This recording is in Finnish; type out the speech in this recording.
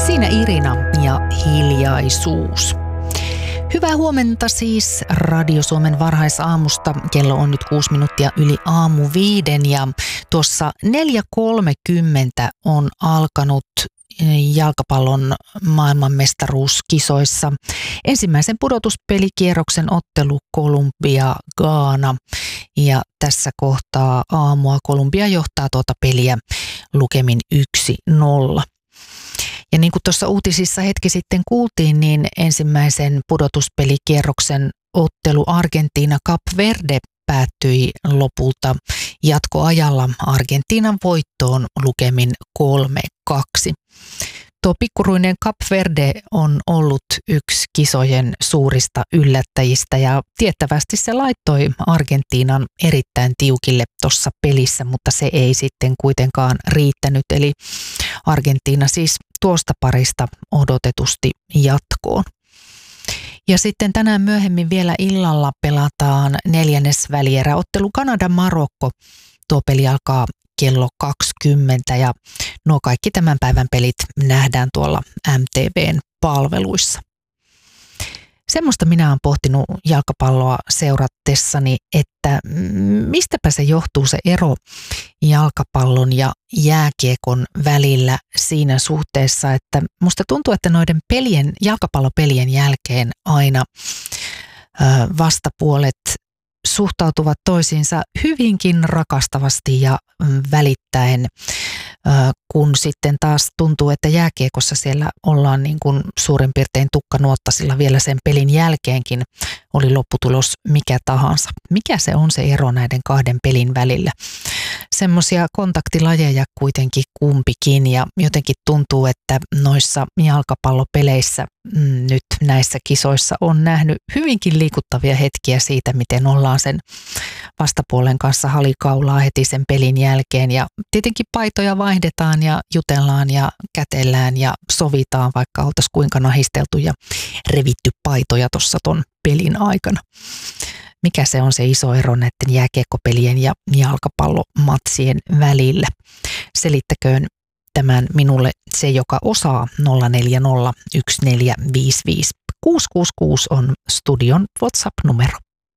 Siinä Irina ja hiljaisuus. Hyvää huomenta siis Radio Suomen varhaisaamusta. Kello on nyt 6 minuuttia yli aamu 5 ja tuossa 4.30 on alkanut jalkapallon maailmanmestaruuskisoissa ensimmäisen pudotuspelikierroksen ottelu Kolumbia-Gaana. Ja tässä kohtaa aamua Kolumbia johtaa tuota peliä lukemin 1-0. Ja niin kuin tuossa uutisissa hetki sitten kuultiin, niin ensimmäisen pudotuspelikierroksen ottelu Argentiina-Kap Verde päättyi lopulta jatkoajalla Argentiinan voittoon lukemin 3-2. Tuo pikkuruinen Kap Verde on ollut yksi kisojen suurista yllättäjistä ja tiettävästi se laittoi Argentiinan erittäin tiukille tuossa pelissä, mutta se ei sitten kuitenkaan riittänyt. Eli Argentiina siis tuosta parista odotetusti jatkoon. Ja sitten tänään myöhemmin vielä illalla pelataan 4. välieräottelu Kanada-Marokko. Tuo peli alkaa kello 20 ja nuo kaikki tämän päivän pelit nähdään tuolla MTVn palveluissa. Semmoista minä olen pohtinut jalkapalloa seuratessani, että mistäpä se johtuu se ero jalkapallon ja jääkiekon välillä siinä suhteessa, että musta tuntuu, että noiden jalkapallopelien jälkeen aina vastapuolet suhtautuvat toisiinsa hyvinkin rakastavasti ja välittäen, kun sitten taas tuntuu, että jääkiekossa siellä ollaan niin kuin suurin piirtein tukkanuottasilla vielä sen pelin jälkeenkin, oli lopputulos mikä tahansa. Mikä se on se ero näiden kahden pelin välillä? Semmoisia kontaktilajeja kuitenkin kumpikin ja jotenkin tuntuu, että noissa jalkapallopeleissä nyt näissä kisoissa on nähnyt hyvinkin liikuttavia hetkiä siitä, miten ollaan sen vastapuolen kanssa halikaulaa heti sen pelin jälkeen ja tietenkin paitoja vaihdetaan ja jutellaan ja kätellään ja sovitaan, vaikka oltaisiin kuinka nahisteltu ja revitty paitoja tuossa ton pelin aikana. Mikä se on se iso ero näiden jääkiekkopelien ja jalkapallomatsien välillä? Selittäköön tämän minulle se, joka osaa. 040 1455 666 on studion WhatsApp-numero.